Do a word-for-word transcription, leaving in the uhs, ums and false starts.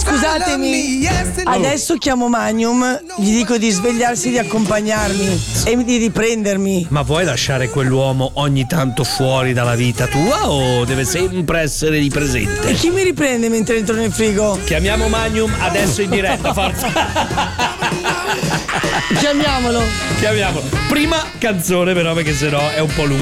scusatemi, adesso chiamo Magnum, gli dico di svegliarsi e di accompagnarmi e di riprendermi. Ma vuoi lasciare quell'uomo ogni tanto fuori dalla vita tua o deve sempre essere lì presente? E chi mi riprende mentre entro nel frigo? Chiamiamo Magnum adesso in diretta, forza. Chiamiamolo. Chiamiamolo. Prima canzone però, perché sennò è un po' lungo.